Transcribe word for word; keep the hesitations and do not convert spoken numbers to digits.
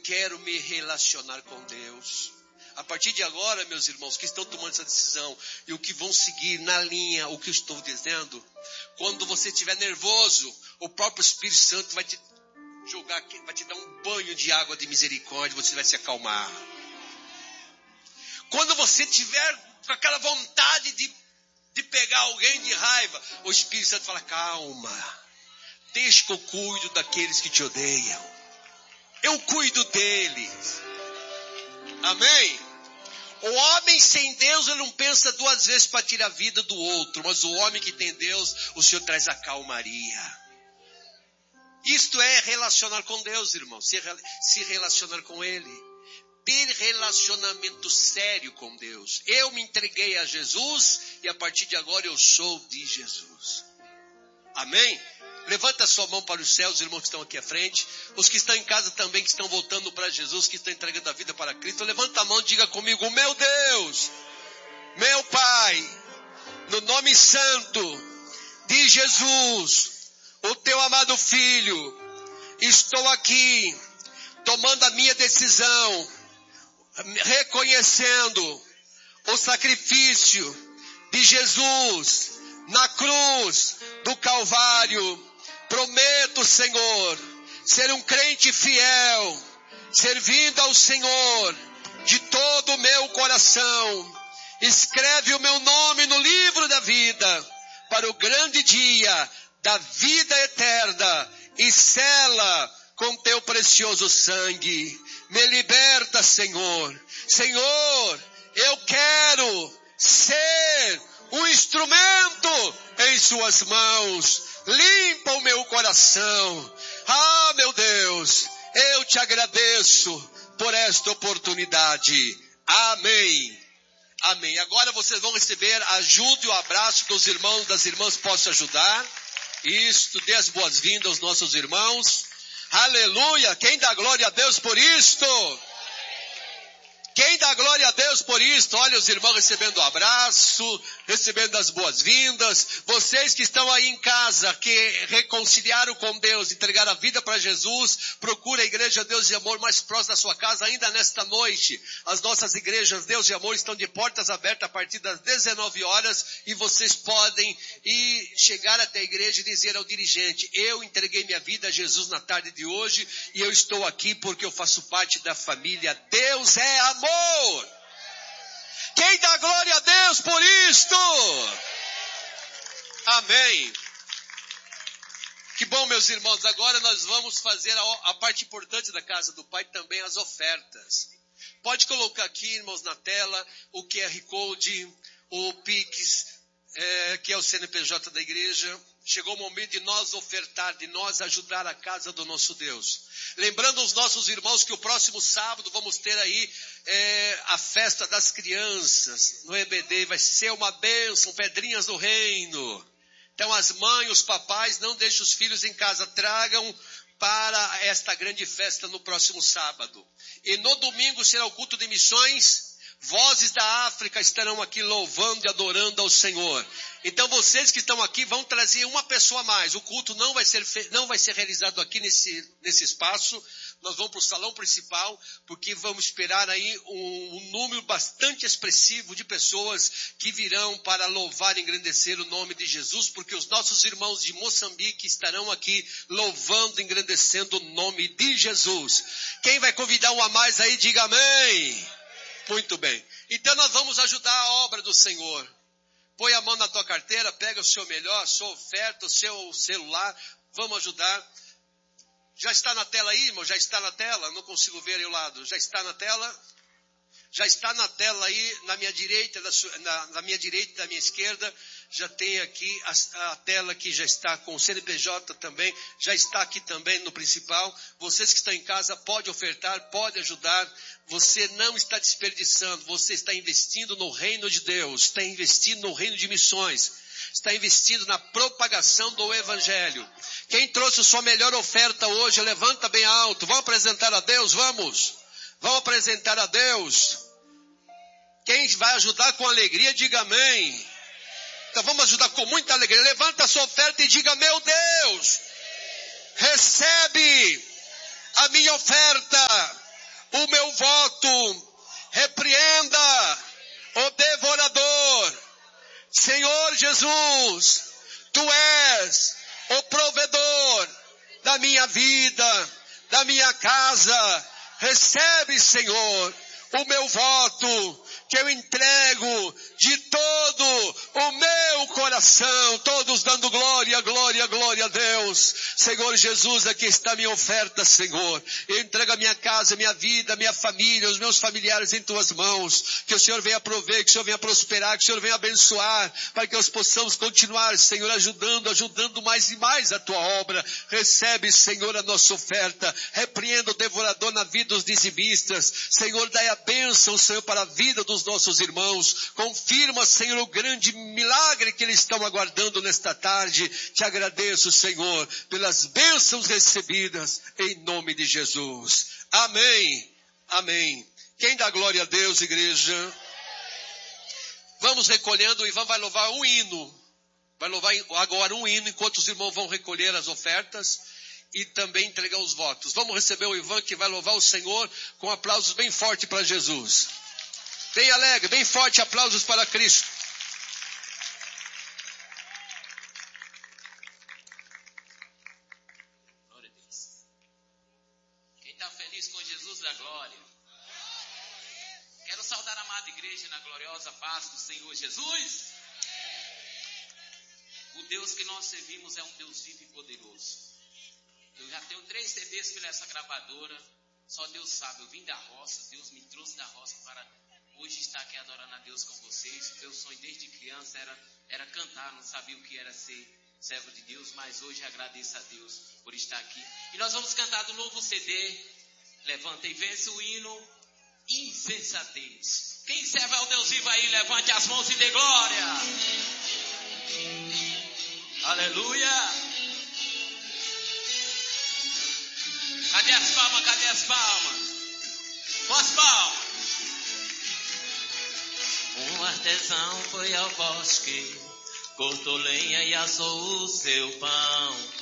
quero me relacionar com Deus. A partir de agora, meus irmãos, que estão tomando essa decisão e o que vão seguir na linha, o que eu estou dizendo, quando você estiver nervoso, o próprio Espírito Santo vai te jogar, vai te dar um banho de água de misericórdia, você vai se acalmar. Quando você tiver com aquela vontade de, de pegar alguém de raiva, o Espírito Santo fala, calma, deixa que eu cuido daqueles que te odeiam. Eu cuido deles. Amém? O homem sem Deus, ele não pensa duas vezes para tirar a vida do outro. Mas o homem que tem Deus, o Senhor traz a calmaria. Isto é relacionar com Deus, irmão. Se, se relacionar com Ele. Ter relacionamento sério com Deus. Eu me entreguei a Jesus e a partir de agora eu sou de Jesus. Amém? Levanta a sua mão para os céus, os irmãos que estão aqui à frente. Os que estão em casa também, que estão voltando para Jesus, que estão entregando a vida para Cristo. Levanta a mão e diga comigo, meu Deus, meu Pai, no nome santo de Jesus, o teu amado Filho, estou aqui tomando a minha decisão, reconhecendo o sacrifício de Jesus na cruz do Calvário. Prometo, Senhor, ser um crente fiel, servindo ao Senhor de todo o meu coração. Escreve o meu nome no livro da vida, para o grande dia da vida eterna, e sela com teu precioso sangue. Me liberta, Senhor. Senhor, eu quero ser um instrumento em suas mãos. Limpa o meu coração. Ah, meu Deus, eu te agradeço por esta oportunidade. Amém. Amém. Agora vocês vão receber a ajuda e o abraço dos irmãos, das irmãs, posso ajudar. Isto, dê as boas-vindas aos nossos irmãos. Aleluia. Quem dá glória a Deus por isto? Quem dá glória a Deus por isto? Olha os irmãos recebendo o abraço, recebendo as boas-vindas. Vocês que estão aí em casa, que reconciliaram com Deus, entregaram a vida para Jesus, procura a igreja Deus de Amor mais próxima da sua casa ainda nesta noite. As nossas igrejas Deus de Amor estão de portas abertas a partir das dezenove horas e vocês podem ir chegar até a igreja e dizer ao dirigente, eu entreguei minha vida a Jesus na tarde de hoje e eu estou aqui porque eu faço parte da família. Deus é amor. Quem dá glória a Deus por isto? Amém. Que bom, meus irmãos. Agora nós vamos fazer a, a parte importante da casa do Pai, também as ofertas. Pode colocar aqui, irmãos, na tela o Q R Code, o Pix, é, que é o C N P J da igreja. Chegou o momento de nós ofertar, de nós ajudar a casa do nosso Deus. Lembrando aos nossos irmãos que o próximo sábado vamos ter aí é, a festa das crianças no E B D. Vai ser uma bênção, pedrinhas do reino. Então as mães, os papais, não deixem os filhos em casa, tragam para esta grande festa no próximo sábado. E no domingo será o culto de missões. Vozes da África estarão aqui louvando e adorando ao Senhor. Então vocês que estão aqui vão trazer uma pessoa a mais. O culto não vai ser, não vai ser realizado aqui nesse, nesse espaço. Nós vamos para o salão principal, porque vamos esperar aí um, um número bastante expressivo de pessoas que virão para louvar e engrandecer o nome de Jesus, porque os nossos irmãos de Moçambique estarão aqui louvando e engrandecendo o nome de Jesus. Quem vai convidar um a mais aí, diga amém. Muito bem. Então nós vamos ajudar a obra do Senhor. Põe a mão na tua carteira, pega o seu melhor, a sua oferta, o seu celular. Vamos ajudar. Já está na tela aí, irmão? Já está na tela? Não consigo ver aí o lado. Já está na tela? Já está na tela aí, na minha direita, na, sua, na, na minha direita e na minha esquerda. Já tem aqui a, a tela que já está com o C N P J também. Já está aqui também no principal. Vocês que estão em casa, pode ofertar, pode ajudar. Você não está desperdiçando, você está investindo no reino de Deus, está investindo no reino de missões, está investindo na propagação do Evangelho. Quem trouxe a sua melhor oferta hoje, levanta bem alto, vamos apresentar a Deus, vamos, vamos apresentar a Deus. Quem vai ajudar com alegria, diga amém. Então vamos ajudar com muita alegria, levanta a sua oferta e diga, meu Deus, recebe a minha oferta. o meu voto. Repreenda o devorador. Senhor Jesus, Tu és o provedor da minha vida, da minha casa. Recebe, Senhor, o meu voto, que eu entrego de todo o meu coração, todos dando glória, glória, glória a Deus. Senhor Jesus, aqui está a minha oferta, Senhor. Eu entrego a minha casa, a minha vida, a minha família, os meus familiares em Tuas mãos. Que o Senhor venha prover, que o Senhor venha prosperar, que o Senhor venha abençoar, para que nós possamos continuar, Senhor, ajudando, ajudando mais e mais a Tua obra. Recebe, Senhor, a nossa oferta. Repreenda o devorador na vida dos dizimistas. Senhor, dai a bênção, Senhor, para a vida dos nossos irmãos. Confirma, Senhor, o grande milagre que eles estão aguardando nesta tarde. Te agradeço, Senhor, pelas bênçãos recebidas em nome de Jesus. Amém. Amém. Quem dá glória a Deus, igreja? Vamos recolhendo. O Ivan vai louvar um hino. Vai louvar agora um hino enquanto os irmãos vão recolher as ofertas e também entregar os votos. Vamos receber o Ivan, que vai louvar o Senhor com aplausos bem fortes para Jesus. Bem alegre, bem forte, aplausos para Cristo. Glória a Deus. Quem está feliz com Jesus da glória? Quero saudar a amada igreja na gloriosa paz do Senhor Jesus. O Deus que nós servimos é um Deus vivo e poderoso. Eu já tenho três C Ds pela essa gravadora. Só Deus sabe, eu vim da roça, Deus me trouxe da roça para hoje estar aqui adorando a Deus com vocês. Meu sonho desde criança era, era cantar, não sabia o que era ser servo de Deus, mas hoje agradeço a Deus por estar aqui. E nós vamos cantar do novo C D, Levanta e Vence, o hino Insensatez. Quem serve ao Deus vivo aí, levante as mãos e dê glória. Aleluia. Cadê as palmas? Cadê as palmas? Com as palmas. Um artesão foi ao bosque, cortou lenha e assou o seu pão.